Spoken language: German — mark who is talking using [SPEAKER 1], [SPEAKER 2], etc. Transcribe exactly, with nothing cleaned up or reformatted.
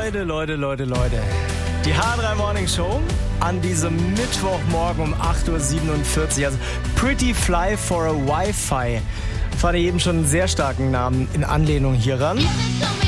[SPEAKER 1] Leute, Leute, Leute, Leute. Die H drei Morning Show an diesem Mittwochmorgen um acht Uhr siebenundvierzig. Also Pretty Fly for a Wi-Fi. Fand ich eben schon einen sehr starken Namen in Anlehnung hieran.